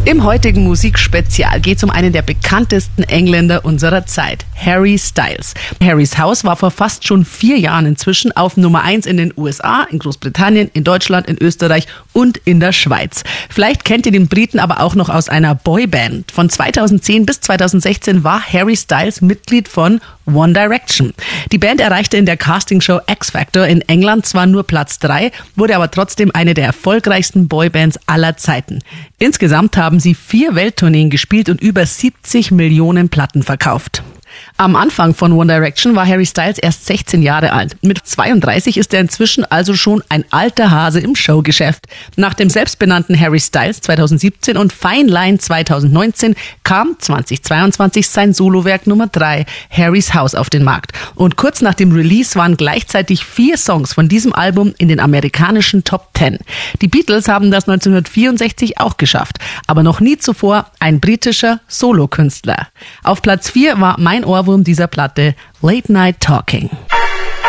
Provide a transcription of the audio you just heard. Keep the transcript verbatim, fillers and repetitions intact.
Im heutigen Musikspezial geht es um einen der bekanntesten Engländer unserer Zeit, Harry Styles. Harrys Haus war vor fast schon vier Jahren inzwischen auf Nummer eins in den U S A, in Großbritannien, in Deutschland, in Österreich und in der Schweiz. Vielleicht kennt ihr den Briten aber auch noch aus einer Boyband. Von zweitausendzehn bis zweitausendsechzehn war Harry Styles Mitglied von One Direction. Die Band erreichte in der Castingshow X Factor in England zwar nur Platz drei, wurde aber trotzdem eine der erfolgreichsten Boybands aller Zeiten. Insgesamt haben sie vier Welttourneen gespielt und über siebzig Millionen Platten verkauft. Am Anfang von One Direction war Harry Styles erst sechzehn Jahre alt. Mit zweiunddreißig ist er inzwischen also schon ein alter Hase im Showgeschäft. Nach dem selbstbenannten Harry Styles zweitausendsiebzehn und Fine Line zweitausendneunzehn kam zweitausendzweiundzwanzig sein Solowerk Nummer drei, Harrys Haus, auf den Markt. Und kurz nach dem Release waren gleichzeitig vier Songs von diesem Album in den amerikanischen Top Ten. Die Beatles haben das neunzehnhundertvierundsechzig auch geschafft, aber noch nie zuvor ein britischer Solokünstler. Auf Platz vier war mein Ohrwurm dieser Platte, Late Night Talking.